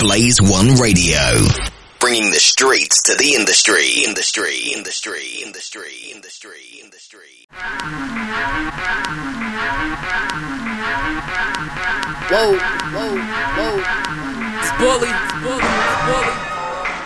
Blaze One Radio. Bringing the streets to the industry. Whoa. Spully.